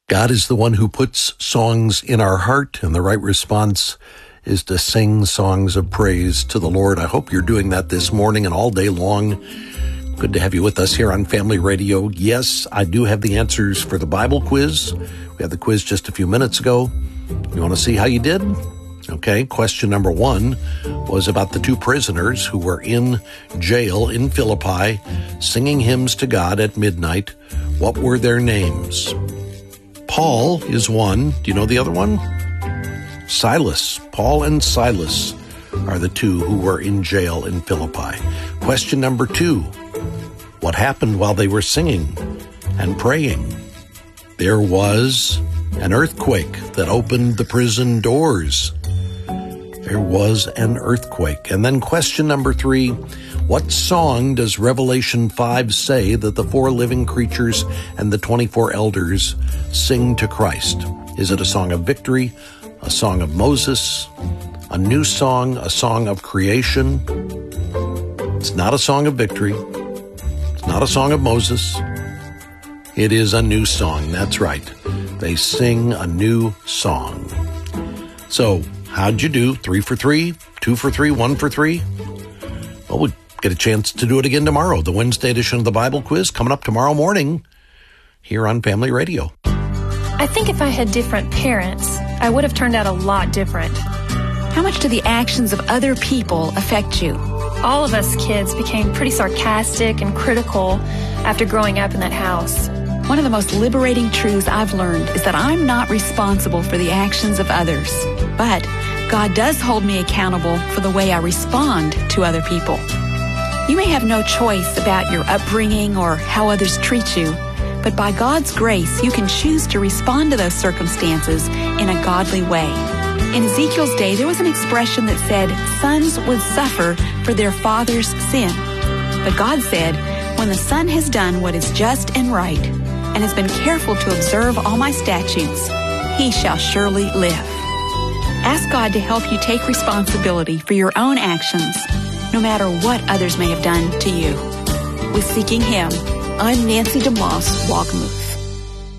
God is the one who puts songs in our heart, and the right response is to sing songs of praise to the Lord. I hope you're doing that this morning and all day long. Good to have you with us here on Family Radio. Yes, I do have the answers for the Bible quiz. We had the quiz just a few minutes ago. You want to see how you did? Okay, question number 1 was about the 2 prisoners who were in jail in Philippi singing hymns to God at midnight. What were their names? Paul is one. Do you know the other one? Silas. Paul and Silas are the 2 who were in jail in Philippi. Question number 2. What happened while they were singing and praying? There was an earthquake that opened the prison doors. There was an earthquake. And then question number 3. What song does Revelation 5 say that the 4 living creatures and the 24 elders sing to Christ? Is it a song of victory, a song of Moses, a new song, a song of creation? It's not a song of victory. It's not a song of Moses. It is a new song. That's right. They sing a new song. So, how'd you do? 3 for 3, 2 for 3, 1 for 3? Well, we'll get a chance to do it again tomorrow. The Wednesday edition of the Bible quiz coming up tomorrow morning here on Family Radio. I think if I had different parents, I would have turned out a lot different. How much do the actions of other people affect you? All of us kids became pretty sarcastic and critical after growing up in that house. One of the most liberating truths I've learned is that I'm not responsible for the actions of others, but God does hold me accountable for the way I respond to other people. You may have no choice about your upbringing or how others treat you, but by God's grace, you can choose to respond to those circumstances in a godly way. In Ezekiel's day, there was an expression that said, sons would suffer for their father's sin. But God said, when the son has done what is just and right, and has been careful to observe all my statutes, he shall surely live. Ask God to help you take responsibility for your own actions, no matter what others may have done to you. With Seeking Him, I'm Nancy DeMoss Wogmuth.